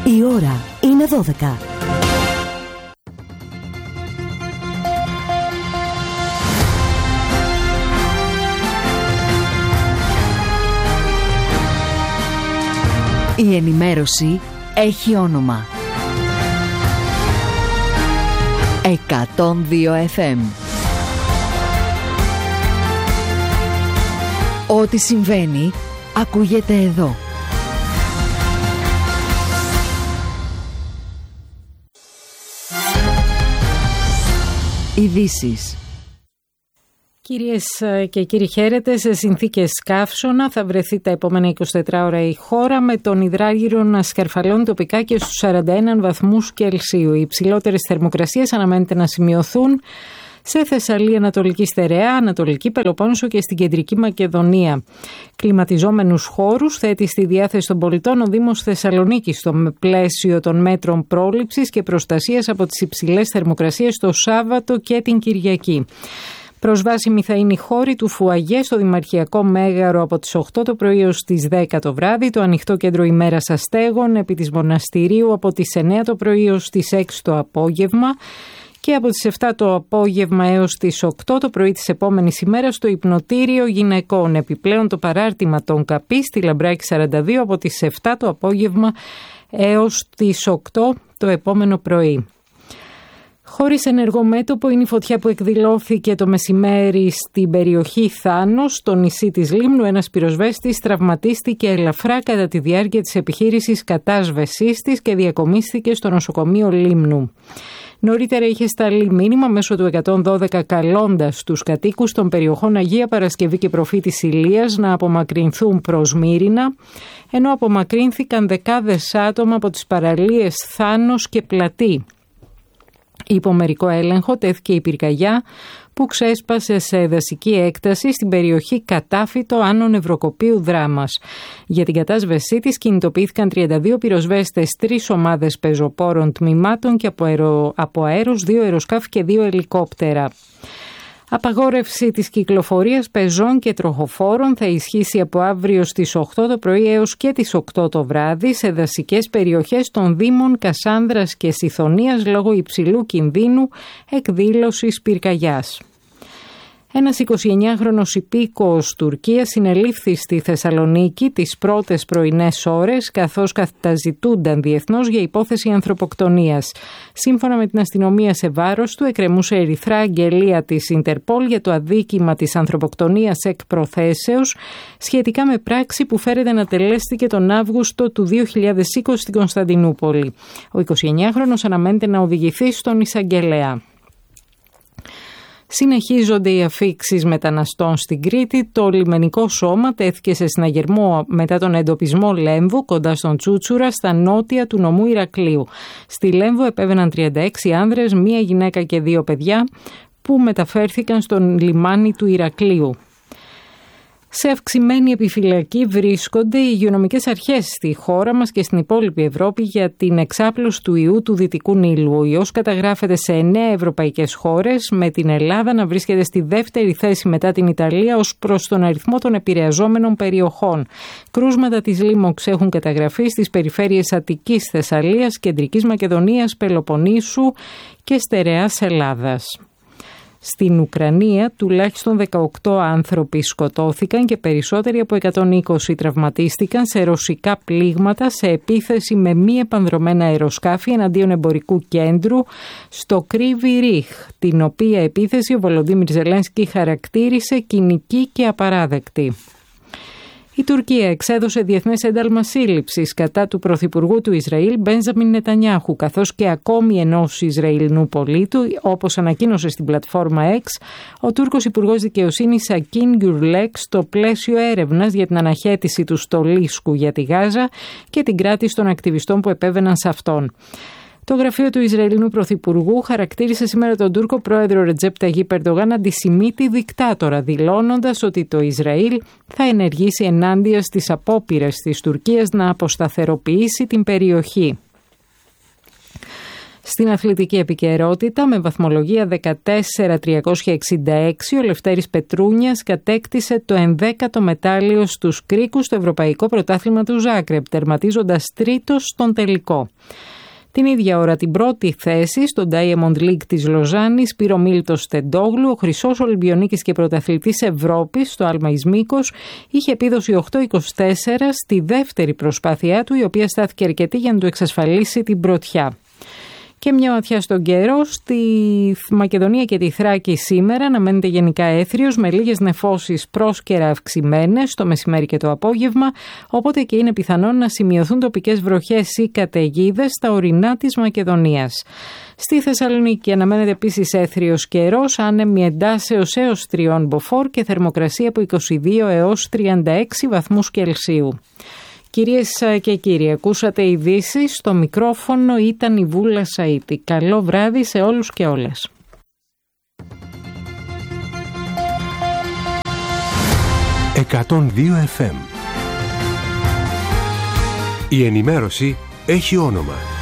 Η ώρα είναι 12. Η ενημέρωση έχει όνομα. 102 FM. Ό,τι συμβαίνει, ακούγεται εδώ. Ειδήσεις. Κυρίες και κύριοι, χαίρετε. Σε συνθήκες καύσωνα θα βρεθεί τα επόμενα 24 ώρα η χώρα, με τον υδράργυρο να σκαρφαλώνει τοπικά και στους 41 βαθμούς Κελσίου. Οι υψηλότερες θερμοκρασίες αναμένεται να σημειωθούν σε Θεσσαλία, Ανατολική Στερεά, Ανατολική Πελοπόννησο και στην Κεντρική Μακεδονία. Κλιματιζόμενους χώρους θέτει στη διάθεση των πολιτών ο Δήμος Θεσσαλονίκης στο πλαίσιο των μέτρων πρόληψης και προστασίας από τις υψηλές θερμοκρασίες το Σάββατο και την Κυριακή. Προσβάσιμοι θα είναι οι χώροι του Φουαγέ στο Δημαρχιακό Μέγαρο από τις 8 το πρωί έως τις 10 το βράδυ, το Ανοιχτό Κέντρο ημέρας Αστέγων επί της Μοναστηρίου από τις 9 το πρωί έως τις 6 το απόγευμα και από τις 7 το απόγευμα έως τις 8 το πρωί της επόμενης ημέρας στο Υπνοτήριο Γυναικών. Επιπλέον το παράρτημα των ΚΑΠΗ στη Λαμπράκη 42 από τις 7 το απόγευμα έως τις 8 το επόμενο πρωί. Χωρίς ενεργό μέτωπο είναι η φωτιά που εκδηλώθηκε το μεσημέρι στην περιοχή Θάνος, στο νησί της Λίμνου. Ένας πυροσβέστης τραυματίστηκε ελαφρά κατά τη διάρκεια της επιχείρησης κατάσβεσής της και διακομίστηκε στο νοσοκομείο Λίμνου. Νωρίτερα είχε σταλεί μήνυμα μέσω του 112 καλώντας τους κατοίκους των περιοχών Αγία Παρασκευή και Προφήτης Ηλίας να απομακρυνθούν προς Μύρινα, ενώ απομακρύνθηκαν δεκάδες άτομα από τις παραλίες Θάνος και Πλατή. Υπό μερικό έλεγχο τέθηκε η πυρκαγιά που ξέσπασε σε δασική έκταση στην περιοχή Κατάφυτο Άνω Νευροκοπείου Δράμας. Για την κατάσβεσή της κινητοποιήθηκαν 32 πυροσβέστες, 3 ομάδες πεζοπόρων τμήματων και από αέρος 2 αεροσκάφη και 2 ελικόπτερα. Απαγόρευση της κυκλοφορίας πεζών και τροχοφόρων θα ισχύσει από αύριο στις 8 το πρωί έως και τις 8 το βράδυ σε δασικές περιοχές των Δήμων Κασάνδρας και Σιθωνίας λόγω υψηλού κινδύνου εκδήλωσης πυρκαγιάς. Ένας 29χρονος υπήκοος Τουρκίας συνελήφθη στη Θεσσαλονίκη τις πρώτες πρωινές ώρες καθώς καταζητούνταν διεθνώς για υπόθεση ανθρωποκτονίας. Σύμφωνα με την αστυνομία σε βάρος του εκκρεμούσε ερυθρά αγγελία της Ιντερπόλ για το αδίκημα της ανθρωποκτονίας εκ προθέσεως σχετικά με πράξη που φέρεται να τελέστηκε τον Αύγουστο του 2020 στην Κωνσταντινούπολη. Ο 29χρονος αναμένεται να οδηγηθεί στον εισαγγελέα. Συνεχίζονται οι αφίξεις μεταναστών στην Κρήτη. Το λιμενικό σώμα τέθηκε σε συναγερμό μετά τον εντοπισμό Λέμβου κοντά στον Τσούτσουρα στα νότια του νομού Ηρακλείου. Στη Λέμβο επέβαιναν 36 άνδρες, 1 γυναίκα και 2 παιδιά που μεταφέρθηκαν στον λιμάνι του Ηρακλείου. Σε αυξημένη επιφυλακή βρίσκονται οι υγειονομικές αρχές στη χώρα μας και στην υπόλοιπη Ευρώπη για την εξάπλωση του ιού του Δυτικού Νείλου. Ο ιός καταγράφεται σε 9 ευρωπαϊκές χώρες, με την Ελλάδα να βρίσκεται στη δεύτερη θέση μετά την Ιταλία ως προς τον αριθμό των επηρεαζόμενων περιοχών. Κρούσματα της λίμωξ έχουν καταγραφεί στις περιφέρειες Αττικής, Θεσσαλίας, Κεντρικής Μακεδονίας, Πελοποννήσου και Στερεάς Ελλάδας. Στην Ουκρανία τουλάχιστον 18 άνθρωποι σκοτώθηκαν και περισσότεροι από 120 τραυματίστηκαν σε ρωσικά πλήγματα σε επίθεση με μη επανδρομένα αεροσκάφη εναντίον εμπορικού κέντρου στο Κρύβι Ρίχ, την οποία επίθεση ο Βολοντίμιρ Ζελένσκι χαρακτήρισε κοινική και απαράδεκτη. Η Τουρκία εξέδωσε διεθνές ένταλμα σύλληψης κατά του Πρωθυπουργού του Ισραήλ Μπένζαμιν Νετανιάχου, καθώς και ακόμη ενός Ισραηλινού πολίτου, όπως ανακοίνωσε στην πλατφόρμα X ο Τούρκος Υπουργός Δικαιοσύνης Ακίν Γκουρλέκ στο πλαίσιο έρευνας για την αναχέτηση του στολίσκου για τη Γάζα και την κράτηση των ακτιβιστών που επέβαιναν σε αυτόν. Το γραφείο του Ισραηλινού Πρωθυπουργού χαρακτήρισε σήμερα τον Τούρκο πρόεδρο Ρετζέπ Ταγίπ Ερντογάν αντισημίτη δικτάτορα, δηλώνοντας ότι το Ισραήλ θα ενεργήσει ενάντια στις απόπειρες της Τουρκίας να αποσταθεροποιήσει την περιοχή. Στην αθλητική επικαιρότητα, με βαθμολογία 14.366, ο Λευτέρης Πετρούνιας κατέκτησε το 11ο μετάλλιο στους κρίκους στο Ευρωπαϊκό Πρωτάθλημα του Ζάγκρεπ, τερματίζοντας τρίτος στον τελικό. Την ίδια ώρα την πρώτη θέση στο Diamond League της Λοζάνης πήρε ο Μίλτος Τεντόγλου, ο χρυσός Ολυμπιονίκης και πρωταθλητής Ευρώπης στο άλμα εις μήκος, είχε επίδοση 8.24 στη δεύτερη προσπάθειά του, η οποία στάθηκε αρκετή για να του εξασφαλίσει την πρωτιά. Και μια ματιά στον καιρό, στη Μακεδονία και τη Θράκη σήμερα αναμένεται γενικά έθριος με λίγες νεφώσεις πρόσκαιρα αυξημένες το μεσημέρι και το απόγευμα, οπότε και είναι πιθανόν να σημειωθούν τοπικές βροχές ή καταιγίδες στα ορεινά της Μακεδονίας. Στη Θεσσαλονίκη αναμένεται επίσης έθριος καιρός, άνεμη εντάσεως έως 3 μποφόρ και θερμοκρασία από 22 έως 36 βαθμούς Κελσίου. Κυρίες και κύριοι, ακούσατε ειδήσεις, στο μικρόφωνο ήταν η Βούλα Σαΐτη. Καλό βράδυ σε όλους και όλες. 102 FM. Η ενημέρωση έχει όνομα.